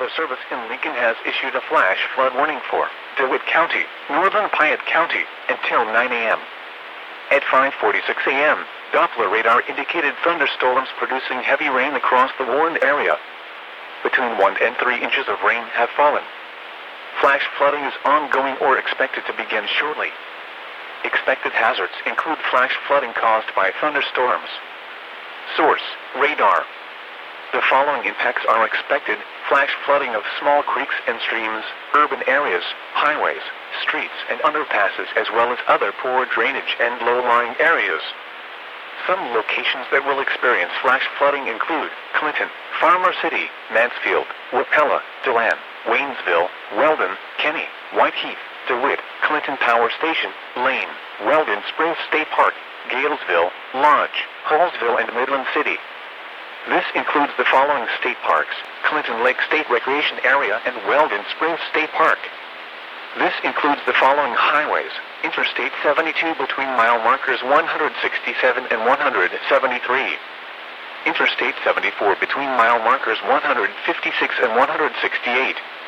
Service in Lincoln has issued a flash flood warning for DeWitt County, northern Piatt County, until 9 a.m. At 5:46 a.m., Doppler radar indicated thunderstorms producing heavy rain across the warned area. Between 1 and 3 inches of rain have fallen. Flash flooding is ongoing or expected to begin shortly. Expected hazards include flash flooding caused by thunderstorms. Source: radar. The following impacts are expected: flash flooding of small creeks and streams, urban areas, highways, streets and underpasses, as well as other poor drainage and low-lying areas. Some locations that will experience flash flooding include Clinton, Farmer City, Mansfield, Wapella, DeLand, Waynesville, Weldon, Kenny, Whiteheath, DeWitt, Clinton Power Station, Lane, Weldon Springs State Park, Galesville, Lodge, Hallsville, and Midland City. This includes the following state parks: Clinton Lake State Recreation Area and Weldon Springs State Park. This includes the following highways: Interstate 72 between mile markers 167 and 173. Interstate 74 between mile markers 156 and 168.